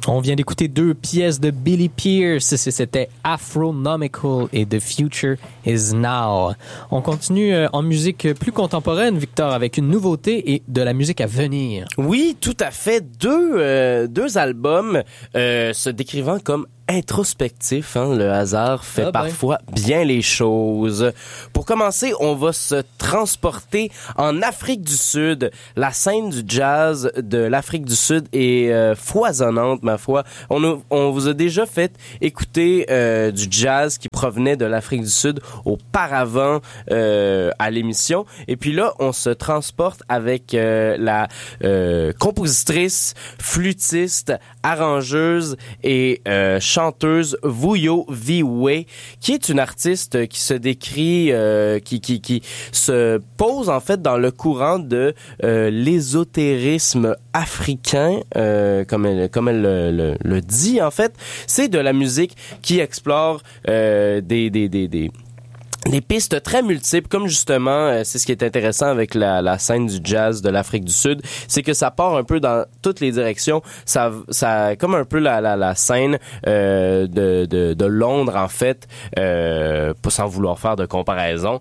On vient d'écouter 2 pièces de Billy Pierce. C'était Afronomical et The Future Is Now. On continue en musique plus contemporaine, Victor, avec une nouveauté et de la musique à venir. Oui, tout à fait. Deux albums se décrivant comme introspectif, hein, le hasard fait parfois bien les choses. Pour commencer, on va se transporter en Afrique du Sud. La scène du jazz de l'Afrique du Sud est foisonnante, ma foi. On vous a déjà fait écouter du jazz qui provenait de l'Afrique du Sud auparavant à l'émission. Et puis là, on se transporte avec la compositrice, flûtiste, arrangeuse et chanteuse Vuyo Viwe, qui est une artiste qui se décrit, qui se pose en fait dans le courant de l'ésotérisme africain, comme elle le dit en fait. C'est de la musique qui explore des pistes très multiples, comme justement, c'est ce qui est intéressant avec la scène du jazz de l'Afrique du Sud, c'est que ça part un peu dans toutes les directions. Ça comme un peu la scène de Londres en fait, pas sans vouloir faire de comparaison,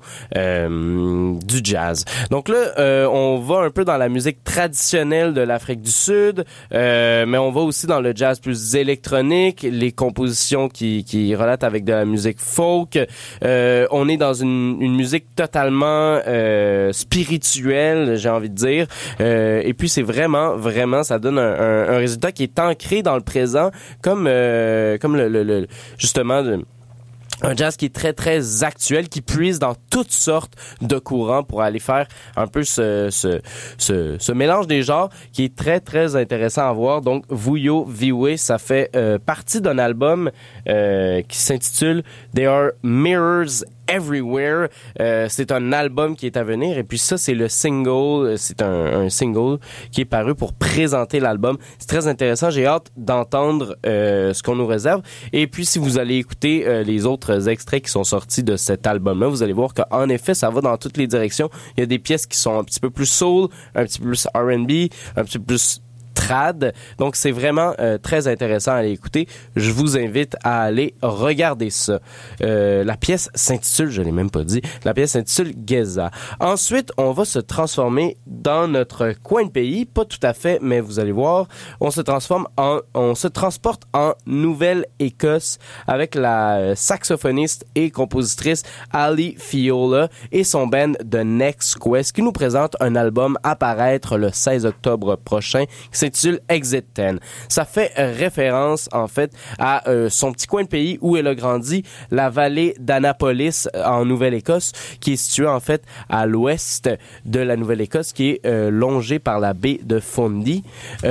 du jazz. Donc là, on va un peu dans la musique traditionnelle de l'Afrique du Sud, mais on va aussi dans le jazz plus électronique, les compositions qui relatent avec de la musique folk. On est dans une musique totalement spirituelle, j'ai envie de dire. Et puis c'est vraiment, ça donne un résultat qui est ancré dans le présent, comme justement un jazz qui est très, très actuel, qui puise dans toutes sortes de courants pour aller faire un peu ce mélange des genres qui est très, très intéressant à voir. Donc, Vuyo Viwe, ça fait partie d'un album qui s'intitule There Are Mirrors Everywhere. C'est un album qui est à venir et puis ça, c'est le single. C'est un single qui est paru pour présenter l'album. C'est très intéressant. J'ai hâte d'entendre ce qu'on nous réserve. Et puis, si vous allez écouter les autres extraits qui sont sortis de cet album-là, vous allez voir qu'en effet, ça va dans toutes les directions. Il y a des pièces qui sont un petit peu plus soul, un petit peu plus R&B, un petit peu plus trad. Donc, c'est vraiment très intéressant à aller écouter. Je vous invite à aller regarder ça. La pièce s'intitule, je l'ai même pas dit, la pièce s'intitule Geza. Ensuite, on va se transformer dans notre coin de pays. Pas tout à fait, mais vous allez voir, on se transporte en Nouvelle-Écosse avec la saxophoniste et compositrice Ali Fiola et son band The Next Quest qui nous présente un album à paraître le 16 octobre prochain qui s'intitule Exit 10. Ça fait référence, en fait, à son petit coin de pays où elle a grandi, la vallée d'Annapolis en Nouvelle-Écosse, qui est située, en fait, à l'ouest de la Nouvelle-Écosse, qui est longée par la baie de Fundy.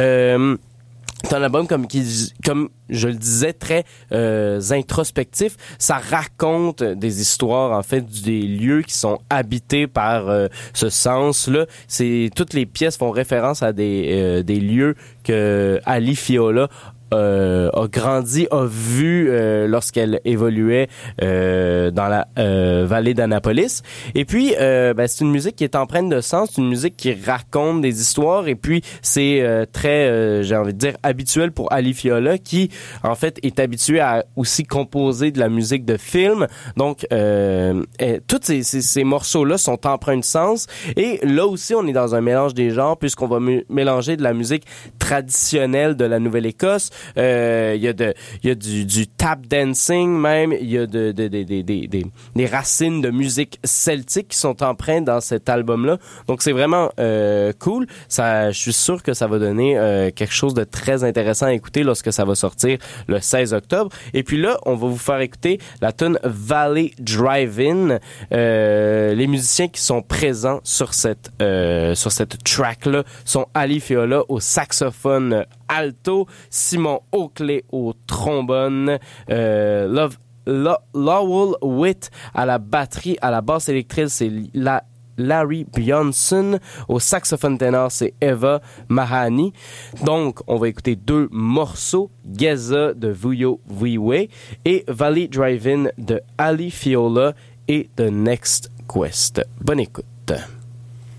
C'est un album comme je le disais, très introspectif. Ça raconte des histoires, en fait, des lieux qui sont habités par ce sens-là. Toutes les pièces font référence à des lieux que Ali Fiola a grandi, a vu lorsqu'elle évoluait dans la vallée d'Annapolis. Et puis, c'est une musique qui est empreinte de sens, c'est une musique qui raconte des histoires et puis c'est très, j'ai envie de dire, habituel pour Ali Fiola qui, en fait, est habitué à aussi composer de la musique de film. Donc, tous ces morceaux-là sont empreints de sens et là aussi, on est dans un mélange des genres puisqu'on va mélanger de la musique traditionnelle de la Nouvelle-Écosse. Il y a du tap dancing même, il y a des racines de musique celtique qui sont empreintes dans cet album-là. Donc c'est vraiment cool. Je suis sûr que ça va donner quelque chose de très intéressant à écouter lorsque ça va sortir le 16 octobre. Et puis là, on va vous faire écouter la tune Valley Drive-In. Les musiciens qui sont présents sur cette track-là sont Ali Fiola au saxophone alto, Simon Oakley au trombone, Lowell Witt à la batterie, à la basse électrique, c'est Larry Bjornson, au saxophone ténor, c'est Eva Mahani. Donc, on va écouter 2 morceaux, Geza de Vuyo Viwe et Valley Drive-In de Ali Fiola et The Next Quest. Bonne écoute.